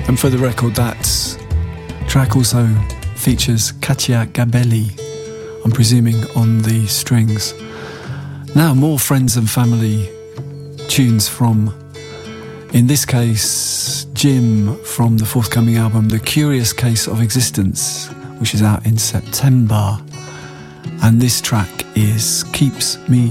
And for the record, that track also features Katia Gabelli, I'm presuming, on the strings. Now, more friends and family tunes from, in this case, Jim, from the forthcoming album The Curious Case of Existence, which is out in September. And this track is Keeps Me